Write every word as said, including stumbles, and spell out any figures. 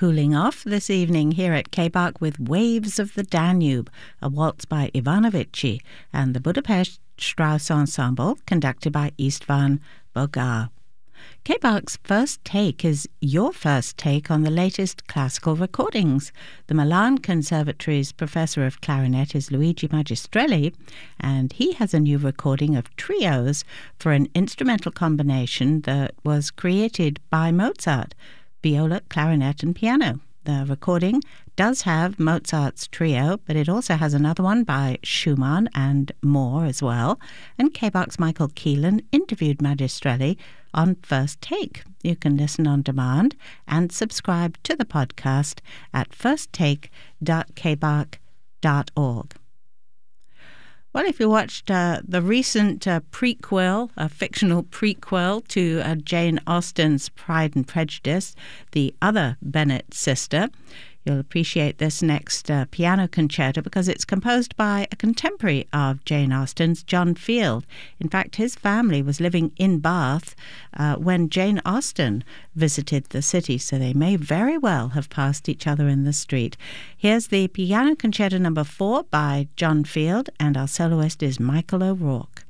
cooling off this evening here at K-Bach with Waves of the Danube, a waltz by Ivanovici and the Budapest Strauss Ensemble, conducted by Istvan Bogar. K-Bach's First Take is your first take on the latest classical recordings. The Milan Conservatory's professor of clarinet is Luigi Magistrelli, and he has a new recording of trios for an instrumental combination that was created by Mozart: viola, clarinet, and piano. The recording does have Mozart's trio, but it also has another one by Schumann and more as well. And K-Bach's Michael Keelan interviewed Magistrelli on First Take. You can listen on demand and subscribe to the podcast at first take dot k bach dot org. Well, if you watched uh, the recent uh, prequel, a fictional prequel to uh, Jane Austen's Pride and Prejudice, The Other Bennet Sister, you'll appreciate this next uh, piano concerto because it's composed by a contemporary of Jane Austen's, John Field. In fact, his family was living in Bath uh, when Jane Austen visited the city, so they may very well have passed each other in the street. Here's the piano concerto number four by John Field, and our soloist is Michael O'Rourke.